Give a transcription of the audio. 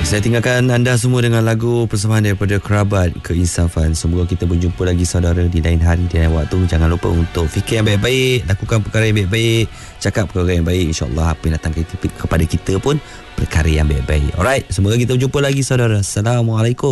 Saya tinggalkan anda semua dengan lagu persembahan daripada Kerabat Keinsafan. Semoga kita berjumpa lagi saudara di lain hari, di lain waktu. Jangan lupa untuk fikir yang baik-baik, lakukan perkara yang baik-baik, cakap perkara yang baik. InsyaAllah apa yang datang kepada kita pun perkara yang baik-baik. Alright, semoga kita berjumpa lagi saudara. Assalamualaikum.